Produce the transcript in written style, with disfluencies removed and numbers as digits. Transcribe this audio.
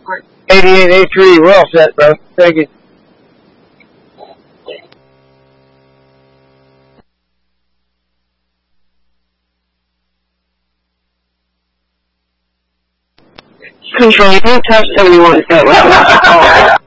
8883, we're all set, bro. Thank you. Control, you can touch 71.